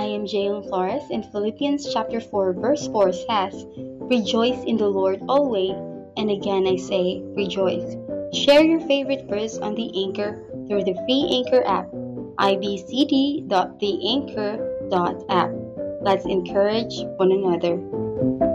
am Jayon Flores, and Philippians chapter 4 verse 4 says, "Rejoice in the Lord always, and again I say, rejoice." Share your favorite verse on the Anchor through the free Anchor app, ibcd.theanchor.app. Let's encourage one another.